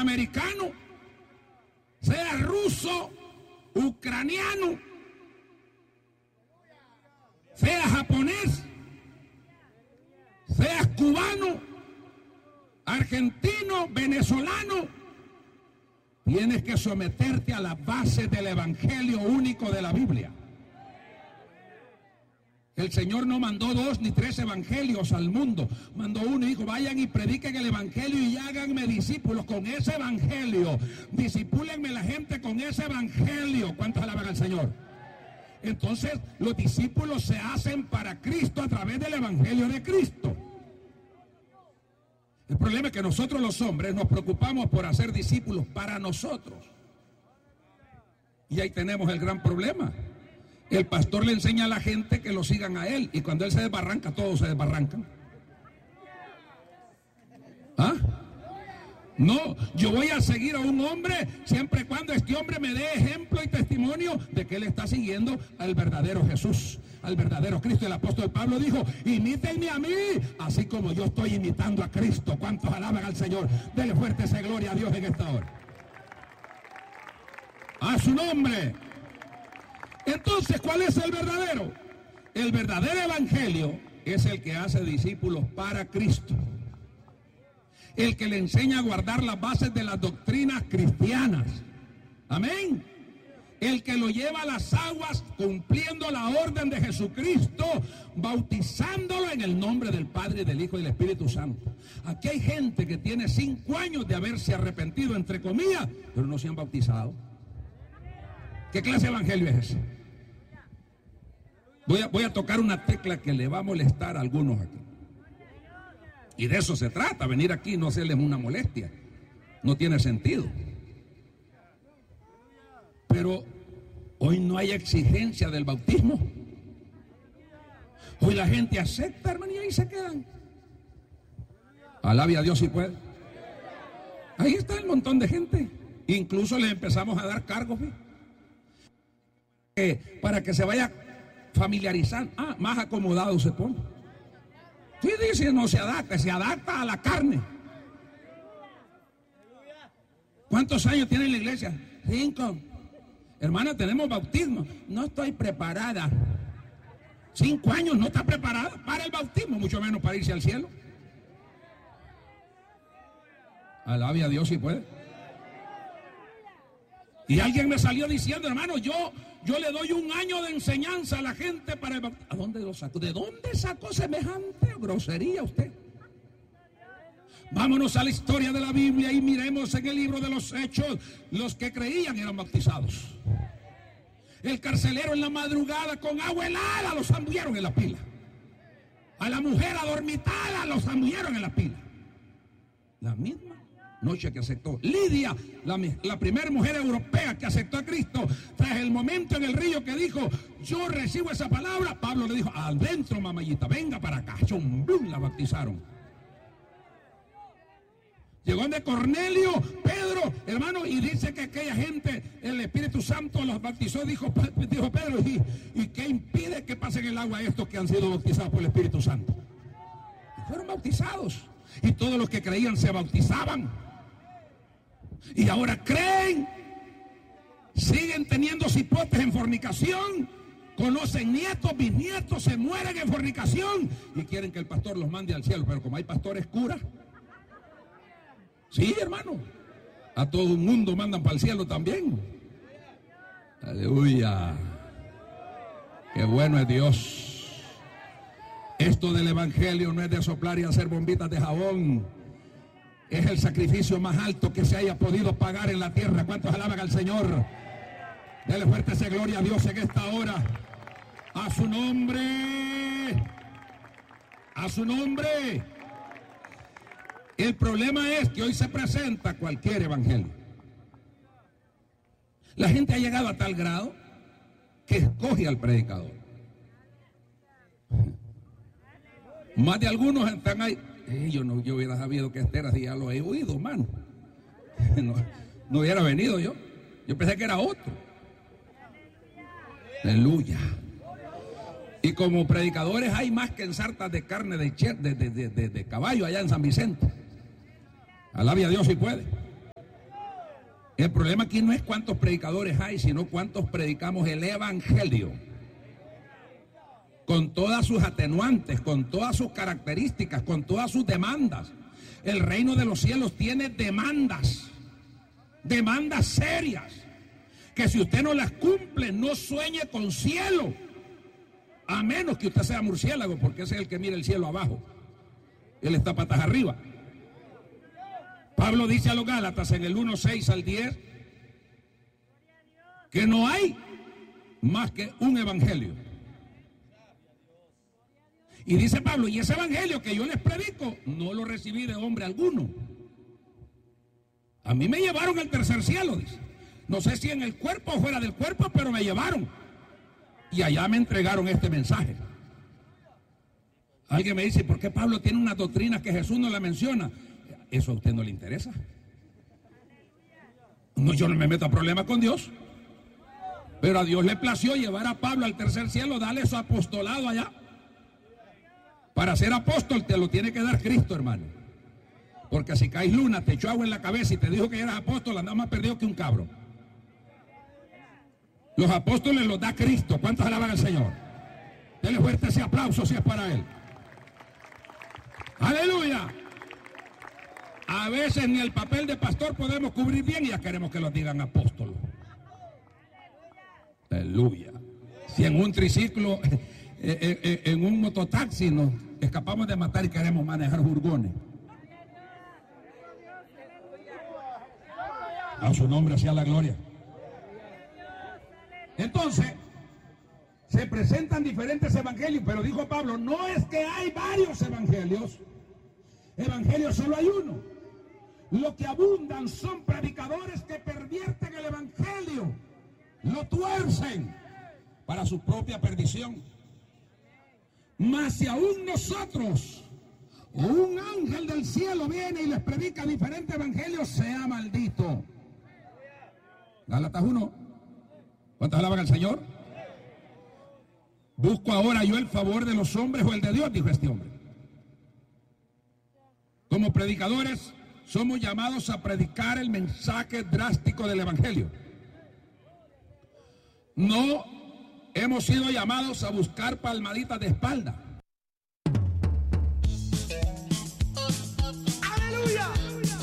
norteamericano, seas ruso, ucraniano, seas japonés, seas cubano, argentino, venezolano, tienes que someterte a la base del evangelio único de la Biblia. El Señor no mandó 2 ni 3 evangelios al mundo, mandó uno y dijo: vayan y prediquen el evangelio y háganme discípulos con ese evangelio, discipúlenme la gente con ese evangelio. ¿Cuántos alaban al Señor? Entonces los discípulos se hacen para Cristo a través del evangelio de Cristo. El problema es que nosotros los hombres nos preocupamos por hacer discípulos para nosotros, y ahí tenemos el gran problema. El pastor le enseña a la gente que lo sigan a él, y cuando él se desbarranca, todos se desbarrancan. ¿Ah? No, yo voy a seguir a un hombre siempre y cuando este hombre me dé ejemplo y testimonio de que él está siguiendo al verdadero Jesús, al verdadero Cristo. El apóstol Pablo dijo: imítenme a mí, así como yo estoy imitando a Cristo. ¿Cuántos alaban al Señor? Denle fuerte esa gloria a Dios en esta hora. A su nombre. Entonces, ¿cuál es el verdadero? El verdadero evangelio es el que hace discípulos para Cristo, el que le enseña a guardar las bases de las doctrinas cristianas. Amén. El que lo lleva a las aguas cumpliendo la orden de Jesucristo, bautizándolo en el nombre del Padre, del Hijo y del Espíritu Santo. Aquí hay gente que tiene 5 años de haberse arrepentido, entre comillas, pero no se han bautizado. ¿Qué clase de evangelio es ese? Voy a tocar una tecla que le va a molestar a algunos aquí. Y de eso se trata, venir aquí no hacerles una molestia. No tiene sentido. Pero hoy no hay exigencia del bautismo. Hoy la gente acepta, hermano, y ahí se quedan. Alabe a Dios si puede. Ahí está el montón de gente. Incluso les empezamos a dar cargos, para que se vaya familiarizando. Más acomodado se pone. Sí, dice, no se adapta a la carne. ¿Cuántos años tiene la iglesia? 5. Hermana, tenemos bautismo. No estoy preparada. 5 años, no está preparada para el bautismo, mucho menos para irse al cielo. Alabe a Dios si puede. Y alguien me salió diciendo: hermano, yo le doy 1 año de enseñanza a la gente para el bautismo. ¿A dónde lo sacó? ¿De dónde sacó semejante grosería usted? Vámonos a la historia de la Biblia y miremos en el libro de los Hechos. Los que creían eran bautizados. El carcelero en la madrugada con agua helada los zambulleron en la pila. A la mujer adormitada los zambulleron en la pila. La misma noche que aceptó Lidia, la primera mujer europea que aceptó a Cristo, tras el momento en el río que dijo: yo recibo esa palabra, Pablo le dijo: adentro, mamayita, venga para acá. Chumblum, la bautizaron. Llegó de Cornelio, Pedro, hermano, y dice que aquella gente, el Espíritu Santo los bautizó. Dijo Pedro: ¿y qué impide que pasen el agua a estos que han sido bautizados por el Espíritu Santo? Y fueron bautizados. Y todos los que creían se bautizaban. Y ahora creen, siguen teniendo cipotes en fornicación, conocen nietos, bisnietos, se mueren en fornicación y quieren que el pastor los mande al cielo. Pero como hay pastores curas, sí, hermano, a todo el mundo mandan para el cielo también. Aleluya. Qué bueno es Dios. Esto del evangelio no es de soplar y hacer bombitas de jabón. Es el sacrificio más alto que se haya podido pagar en la tierra. ¿Cuántos alaban al Señor? Dele fuerte esa gloria a Dios en esta hora. A su nombre. A su nombre. El problema es que hoy se presenta cualquier evangelio. La gente ha llegado a tal grado que escoge al predicador. Más de algunos están ahí. Yo hubiera sabido que este era, si ya lo he oído, hermano. No hubiera venido yo. Yo pensé que era otro. Aleluya. Y como predicadores hay más que en sartas de carne de caballo allá en San Vicente. Alabe a Dios si puede. El problema aquí no es cuántos predicadores hay, sino cuántos predicamos el evangelio. Con todas sus atenuantes, con todas sus características, con todas sus demandas. El reino de los cielos tiene demandas serias, que si usted no las cumple, no sueñe con cielo, a menos que usted sea murciélago, porque ese es el que mira el cielo abajo, él está patas arriba. Pablo dice a los Gálatas en el 1:6 al 10 que no hay más que un evangelio. Y dice Pablo, y ese evangelio que yo les predico, no lo recibí de hombre alguno. A mí me llevaron al tercer cielo, dice. No sé si en el cuerpo o fuera del cuerpo, pero me llevaron. Y allá me entregaron este mensaje. Alguien me dice, ¿por qué Pablo tiene unas doctrinas que Jesús no la menciona? ¿Eso a usted no le interesa? No, yo no me meto a problemas con Dios. Pero a Dios le plació llevar a Pablo al tercer cielo, darle su apostolado allá. Para ser apóstol te lo tiene que dar Cristo, hermano. Porque si caes luna, te echó agua en la cabeza y te dijo que eras apóstol, andás más perdido que un cabro. Los apóstoles los da Cristo. ¿Cuántos alaban al Señor? Dele fuerte ese aplauso si es para Él. ¡Aleluya! A veces ni el papel de pastor podemos cubrir bien y ya queremos que los digan apóstolos. ¡Aleluya! Si en un triciclo, en un mototaxi nos escapamos de matar y queremos manejar furgones. A su nombre sea la gloria. Entonces, se presentan diferentes evangelios, pero dijo Pablo, no es que hay varios evangelios. Evangelio solo hay uno. Lo que abundan son predicadores que pervierten el evangelio, lo tuercen para su propia perdición. Mas si aún nosotros o un ángel del cielo viene y les predica diferentes evangelios, sea maldito. Gálatas 1. ¿Cuántos alaban al Señor? ¿Busco ahora yo el favor de los hombres o el de Dios?, dijo este hombre. Como predicadores somos llamados a predicar el mensaje drástico del evangelio. No hemos sido llamados a buscar palmaditas de espalda.